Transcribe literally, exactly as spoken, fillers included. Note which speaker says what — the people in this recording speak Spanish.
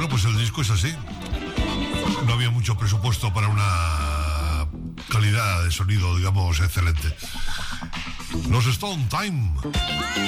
Speaker 1: pues el disco es así. No había mucho presupuesto para una calidad de sonido, digamos, excelente. Los Stone Time.